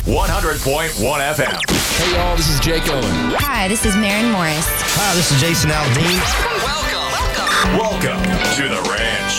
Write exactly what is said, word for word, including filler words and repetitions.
one hundred point one F M. Hey, y'all, this is Jake Owen. Hi, this is Maren Morris. Hi, this is Jason Aldean. Welcome. Welcome. Welcome to the ranch.